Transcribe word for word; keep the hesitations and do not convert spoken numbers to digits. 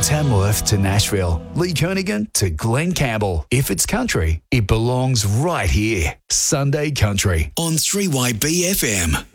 Tamworth to Nashville, Lee Kernaghan to Glen Campbell. If it's country, it belongs right here. Sunday Country on three Y B F M.